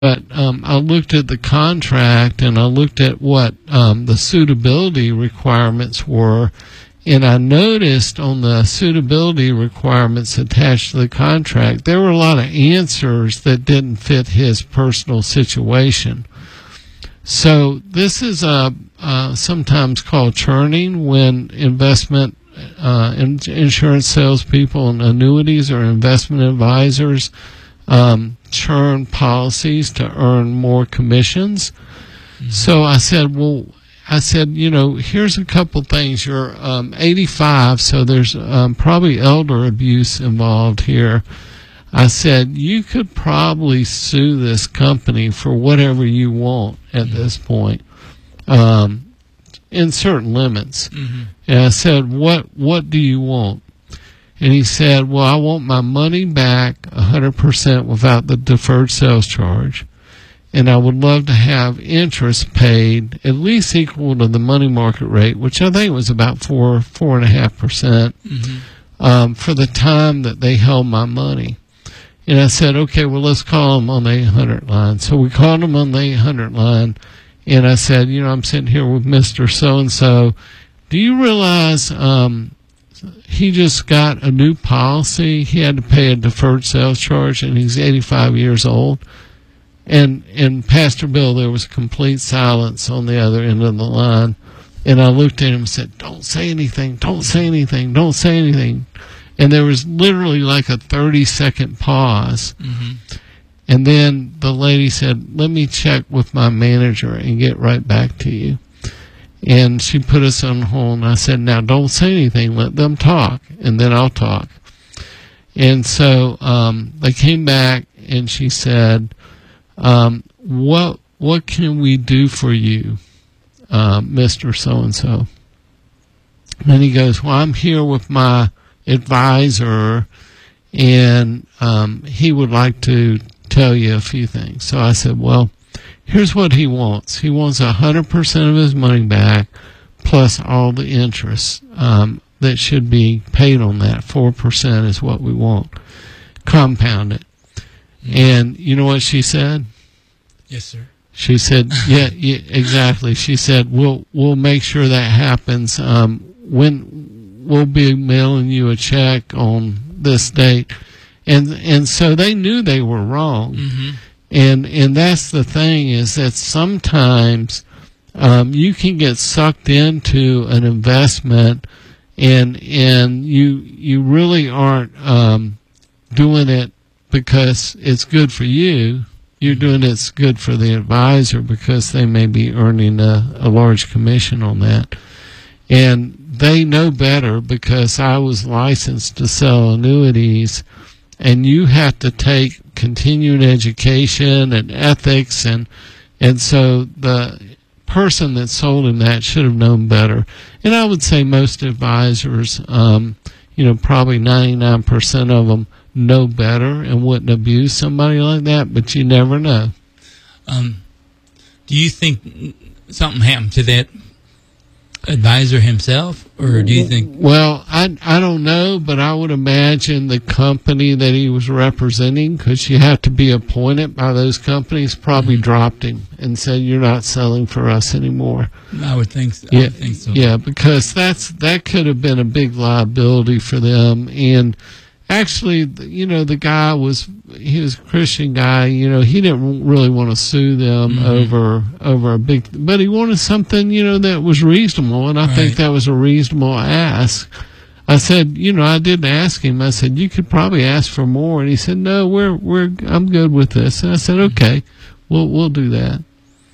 But I looked at the contract and I looked at what the suitability requirements were, and I noticed on the suitability requirements attached to the contract, there were a lot of answers that didn't fit his personal situation. So this is sometimes called churning, when investment insurance salespeople and annuities or investment advisors churn policies to earn more commissions. Mm-hmm. So I said, here's a couple things. You're 85, so there's probably elder abuse involved here. I said, you could probably sue this company for whatever you want at this point, in certain limits. Mm-hmm. And I said, what do you want? And he said, well, I want my money back 100% without the deferred sales charge. And I would love to have interest paid at least equal to the money market rate, which I think was about 4.5%, mm-hmm. For the time that they held my money. And I said, okay, well, let's call them on the 800 line. So we called them on the 800 line. And I said, I'm sitting here with Mr. So-and-so. Do you realize he just got a new policy? He had to pay a deferred sales charge, and he's 85 years old. And Pastor Bill, there was complete silence on the other end of the line. And I looked at him and said, don't say anything, don't say anything, don't say anything. And there was literally like a 30-second pause. Mm-hmm. And then the lady said, let me check with my manager and get right back to you. And she put us on hold, and I said, now don't say anything, let them talk, and then I'll talk. And so they came back, and she said, what can we do for you, Mr. So-and-so? And he goes, well, I'm here with my advisor, and he would like to tell you a few things. So I said, well, here's what he wants. He wants 100% of his money back, plus all the interest that should be paid on that. 4% is what we want. Compound it. Mm-hmm. And you know what she said? Yes, sir. She said, yeah, exactly. She said, we'll make sure that happens. When we'll be mailing you a check on this date. And so they knew they were wrong. Mm-hmm. And that's the thing, is that sometimes you can get sucked into an investment and you really aren't doing it because it's good for you. You're doing it's good for the advisor because they may be earning a large commission on that. And they know better because I was licensed to sell annuities. And you have to take continuing education and ethics, and so the person that sold him that should have known better. And I would say most advisors, probably 99% of them know better and wouldn't abuse somebody like that, but you never know. Do you think something happened to that advisor himself, or do you think? Well, I don't know, but I would imagine the company that he was representing, because you have to be appointed by those companies, probably dropped him and said, you're not selling for us anymore. I would think so. Yeah, I would think so. Yeah, because that could have been a big liability for them. And actually, the guy he was a Christian guy. He didn't really want to sue them over a big, but he wanted something, that was reasonable. And I think that was a reasonable ask. I said, I did ask him. I said, you could probably ask for more. And he said, no, I'm good with this. And I said, okay, we'll do that.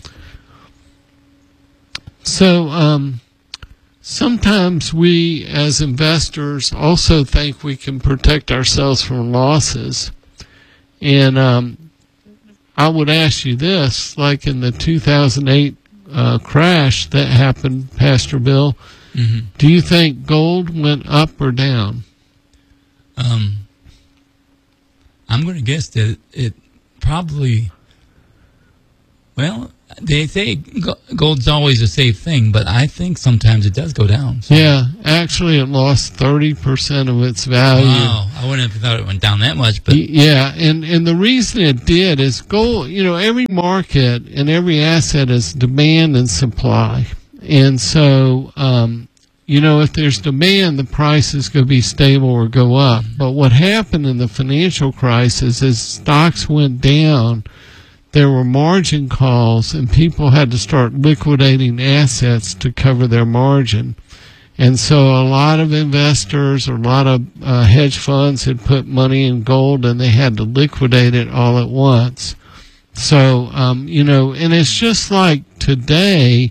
So, sometimes we, as investors, also think we can protect ourselves from losses. And I would ask you this, like in the 2008 crash that happened, Pastor Bill, do you think gold went up or down? I'm going to guess that it probably Well, they say gold's always a safe thing, but I think sometimes it does go down. So. Yeah, actually it lost 30% of its value. Wow, I wouldn't have thought it went down that much. But yeah, and the reason it did is gold, every market and every asset is demand and supply. And so, if there's demand, the price is going to be stable or go up. But what happened in the financial crisis is stocks went down. There were margin calls, and people had to start liquidating assets to cover their margin. And so a lot of investors or a lot of hedge funds had put money in gold, and they had to liquidate it all at once. So, and it's just like today,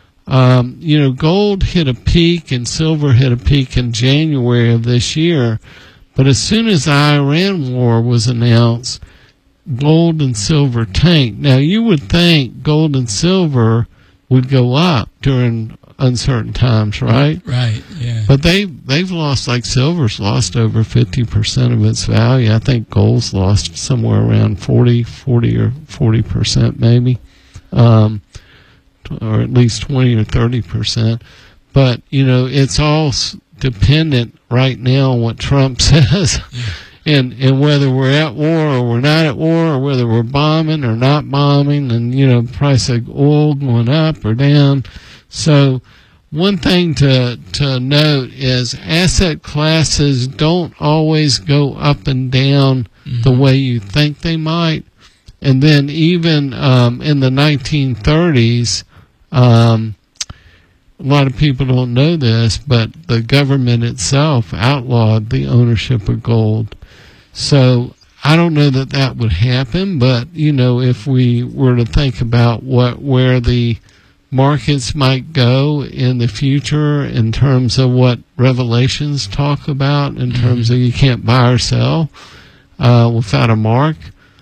gold hit a peak and silver hit a peak in January of this year. But as soon as the Iran war was announced, gold and silver tanked. Now, you would think gold and silver would go up during uncertain times, right? Right, yeah. But they've lost, like silver's lost over 50% of its value. I think gold's lost somewhere around 40 or 40% maybe, or at least 20 or 30%. But, it's all dependent right now on what Trump says. Yeah. And whether we're at war or we're not at war, or whether we're bombing or not bombing, and, the price of oil going up or down. So one thing to note is asset classes don't always go up and down the way you think they might. And then even in the 1930s, a lot of people don't know this, but the government itself outlawed the ownership of gold. So I don't know that would happen, but, if we were to think about where the markets might go in the future in terms of what Revelations talk about, in terms of you can't buy or sell without a mark.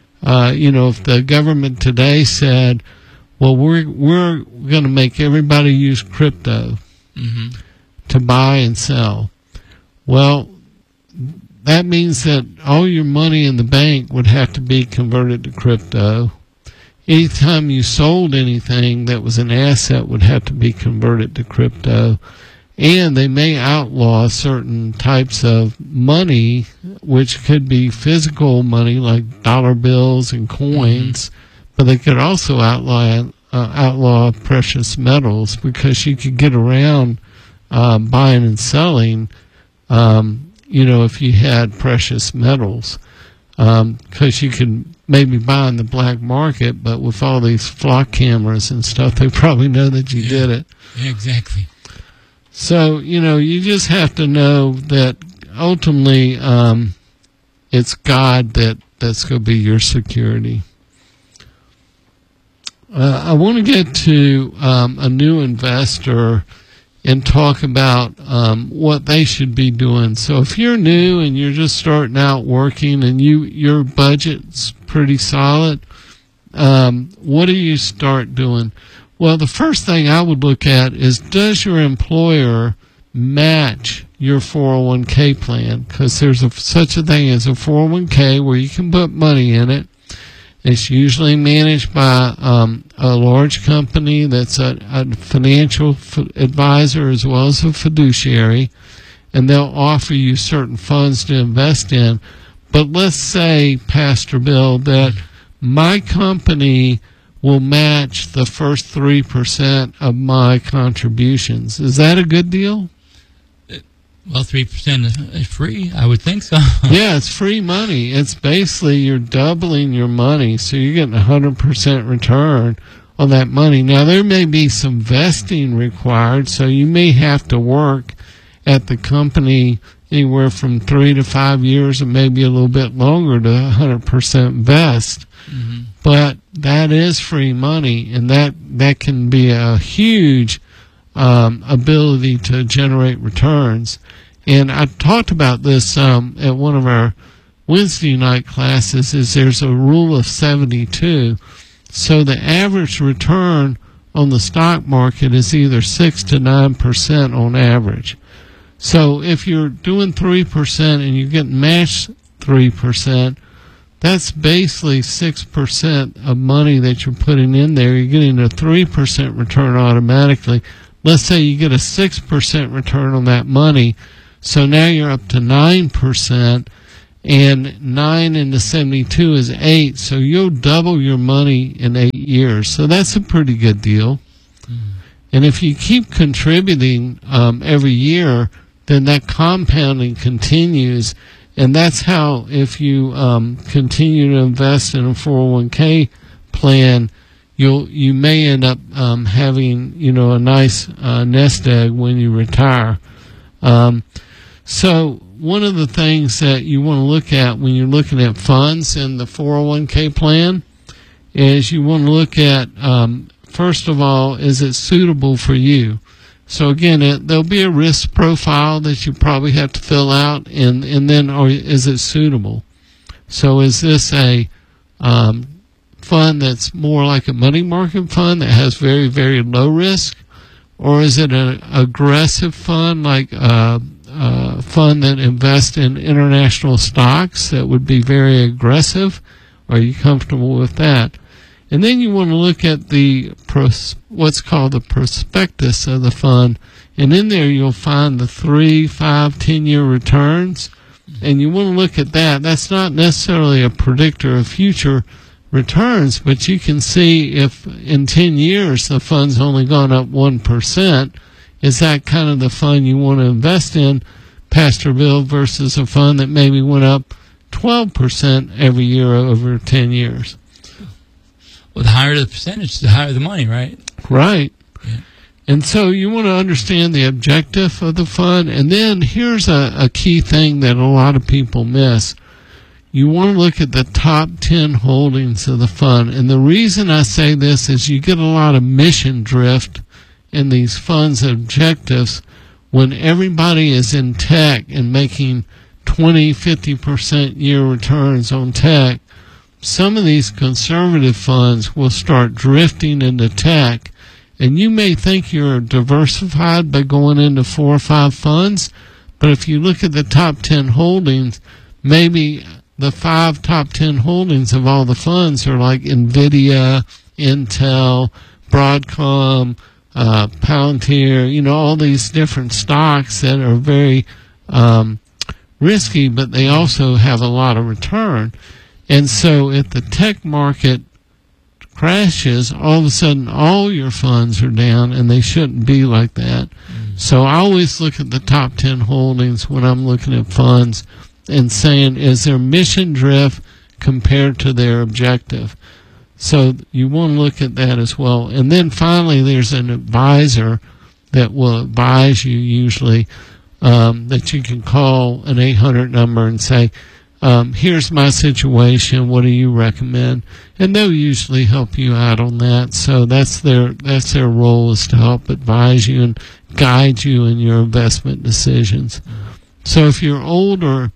If the government today said, well, we're going to make everybody use crypto to buy and sell. Well, that means that all your money in the bank would have to be converted to crypto. Anytime you sold anything that was an asset would have to be converted to crypto. And they may outlaw certain types of money, which could be physical money like dollar bills and coins, but they could also outlaw precious metals, because you could get around buying and selling if you had precious metals, because you could maybe buy in the black market, but with all these flock cameras and stuff, they probably know that you did it. Yeah, exactly. So, you just have to know that ultimately it's God that's going to be your security. I want to get to a new investor and talk about what they should be doing. So if you're new and you're just starting out working and your budget's pretty solid, what do you start doing? Well, the first thing I would look at is, does your employer match your 401k plan? Because there's such a thing as a 401k where you can put money in it. It's usually managed by a large company that's a financial advisor as well as a fiduciary, and they'll offer you certain funds to invest in. But let's say, Pastor Bill, that my company will match the first 3% of my contributions. Is that a good deal? Well, 3% is free. I would think so. Yeah, it's free money. It's basically you're doubling your money, so you're getting 100% return on that money. Now, there may be some vesting required, so you may have to work at the company anywhere from 3 to 5 years, or maybe a little bit longer, to 100% vest. But that is free money, and that can be a huge ability to generate returns. And I talked about this at one of our Wednesday night classes. Is there's a rule of 72. So the average return on the stock market is either 6 to 9% on average. So if you're doing 3% and you're getting matched 3%, that's basically 6% of money that you're putting in there. You're getting a 3% return automatically. Let's say you get a 6% return on that money. So now you're up to 9%, and 9 into 72 is 8. So you'll double your money in 8 years. So that's a pretty good deal. And if you keep contributing every year, then that compounding continues. And that's how, if you continue to invest in a 401k plan, you may end up having a nice nest egg when you retire. So one of the things that you want to look at when you're looking at funds in the 401k plan is you want to look at, first of all, is it suitable for you? So again, there'll be a risk profile that you probably have to fill out, and then, or is it suitable? So is this a fund that's more like a money market fund that has very, very low risk? Or is it an aggressive fund, like a fund that invests in international stocks that would be very aggressive? Are you comfortable with that? And then you want to look at the what's called the prospectus of the fund. And in there you'll find the 3, 5, 10-year returns. And you want to look at that. That's not necessarily a predictor of future returns, but you can see if in 10 years the fund's only gone up 1%, is that kind of the fund you want to invest in, Pastor Bill, versus a fund that maybe went up 12% every year over 10 years? Well, the higher the percentage, the higher the money, right? Right. Yeah. And so you want to understand the objective of the fund. And then here's a key thing that a lot of people miss. You want to look at the top 10 holdings of the fund. And the reason I say this is you get a lot of mission drift in these funds' objectives when everybody is in tech and making 20, 50% year returns on tech. Some of these conservative funds will start drifting into tech, and you may think you're diversified by going into 4 or 5 funds, but if you look at the top 10 holdings, maybe the 5 top 10 holdings of all the funds are like NVIDIA, Intel, Broadcom, Palantir, all these different stocks that are very risky, but they also have a lot of return. And so if the tech market crashes, all of a sudden all your funds are down, and they shouldn't be like that. So I always look at the top 10 holdings when I'm looking at funds and saying, is there mission drift compared to their objective? So you want to look at that as well. And then finally, there's an advisor that will advise you usually, that you can call an 800 number and say, here's my situation, what do you recommend? And they'll usually help you out on that. So that's their role, is to help advise you and guide you in your investment decisions. So if you're older,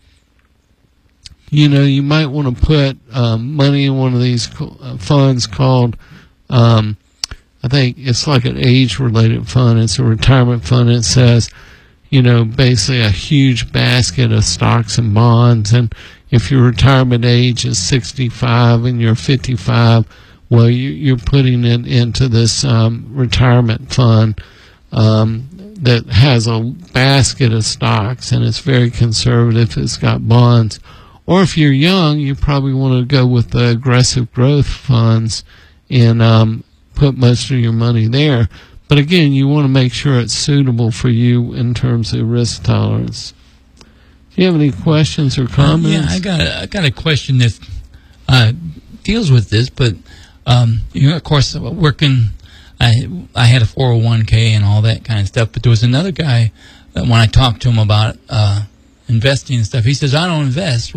you might want to put money in one of these funds called, I think it's like an age-related fund. It's a retirement fund. It says, basically a huge basket of stocks and bonds. And if your retirement age is 65 and you're 55, well, you're putting it into this retirement fund that has a basket of stocks, and it's very conservative. It's got bonds. Or if you're young, you probably want to go with the aggressive growth funds and put most of your money there. But again, you want to make sure it's suitable for you in terms of risk tolerance. Do you have any questions or comments? Yeah, I got a question that deals with this, but of course, working, I had a 401k and all that kind of stuff. But there was another guy that when I talked to him about investing and stuff, he says, I don't invest.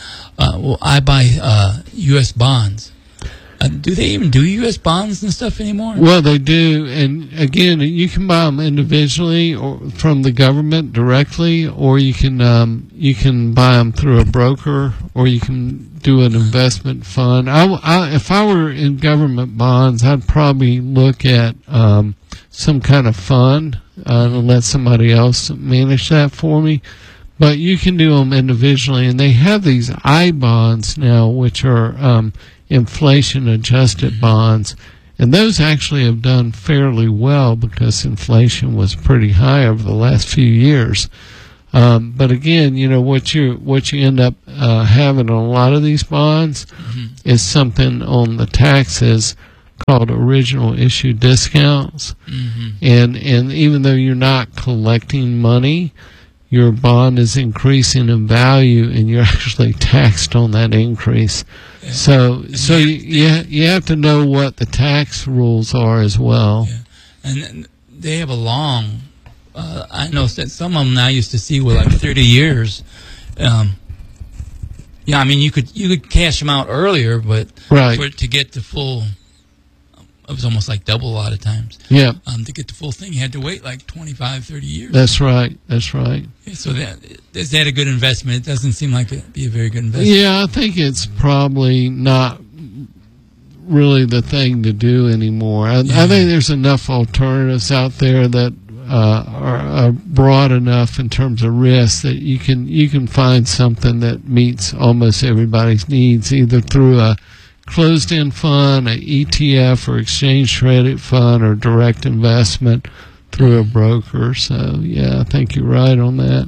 I buy U.S. bonds. Do they even do U.S. bonds and stuff anymore? Well, they do. And again, you can buy them individually or from the government directly, or you can buy them through a broker, or you can do an investment fund. If I were in government bonds, I'd probably look at some kind of fund and let somebody else manage that for me. but you can do them individually, and they have these I bonds now, which are inflation-adjusted bonds, and those actually have done fairly well because inflation was pretty high over the last few years. But again, what you end up having on a lot of these bonds is something on the taxes called original issue discounts, and even though you're not collecting money, your bond is increasing in value, and you're actually taxed on that increase. Yeah. So you have to know what the tax rules are as well. Yeah. And they have a long. I know that some of them I used to see were like 30 years. Yeah, I mean you could cash them out earlier, but to get the full. It was almost like double a lot of times. Yeah. To get the full thing, you had to wait like 25, 30 years. That's right. That's right. Yeah, so is that a good investment? It doesn't seem like it'd be a very good investment. Yeah, I think it's probably not really the thing to do anymore. I think there's enough alternatives out there that are broad enough in terms of risk that you can find something that meets almost everybody's needs, either through a closed-end fund, an ETF, or exchange traded fund, or direct investment through a broker. So yeah, I think you're right on that.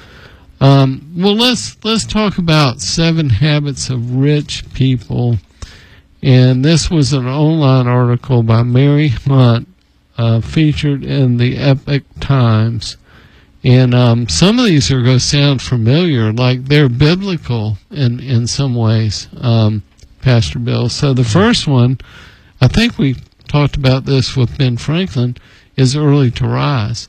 Well, let's talk about 7 Habits of Rich People, and this was an online article by Mary Hunt, featured in the Epoch Times. And some of these are going to sound familiar, like they're biblical in some ways. Pastor Bill. So the first one, I think we talked about this with Ben Franklin, is early to rise.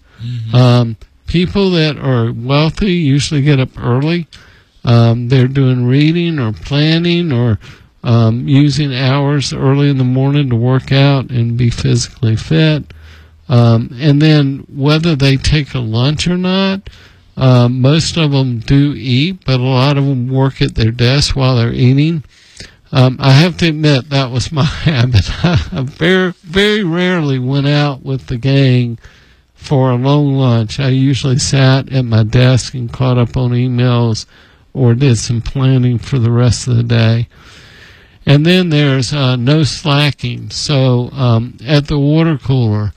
People that are wealthy usually get up early. They're doing reading or planning or using hours early in the morning to work out and be physically fit. And then whether they take a lunch or not, most of them do eat, but a lot of them work at their desk while they're eating. I have to admit that was my habit. I very, very rarely went out with the gang for a long lunch. I usually sat at my desk and caught up on emails or did some planning for the rest of the day. And then there's no slacking. So at the water cooler,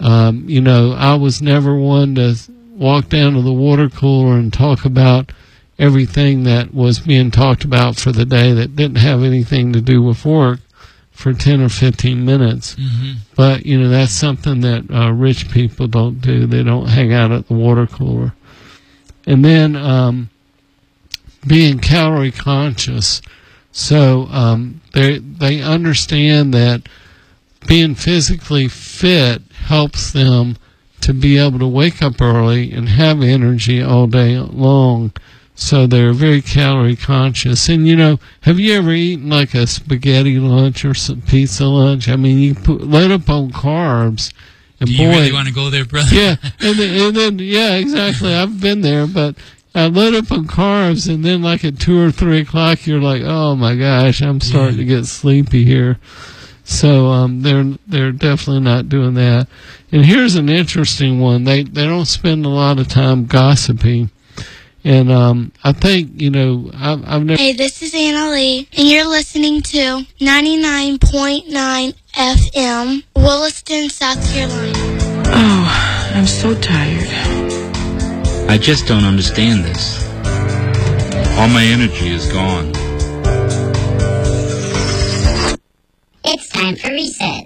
I was never one to walk down to the water cooler and talk about everything that was being talked about for the day that didn't have anything to do with work for 10 or 15 minutes. But, that's something that rich people don't do. They don't hang out at the water cooler. And then being calorie conscious. So they understand that being physically fit helps them to be able to wake up early and have energy all day long. So they're very calorie conscious. And, have you ever eaten like a spaghetti lunch or some pizza lunch? I mean, you load up on carbs. And do you really want to go there, brother? Yeah. And then, yeah, exactly. I've been there. But I load up on carbs, and then like at 2 or 3 o'clock, you're like, oh, my gosh, I'm starting to get sleepy here. So they're definitely not doing that. And here's an interesting one. They don't spend a lot of time gossiping. And I think, I've never... Hey, this is Anna Lee, and you're listening to 99.9 FM, Williston, South Carolina. Oh, I'm so tired. I just don't understand this. All my energy is gone. It's time for recess.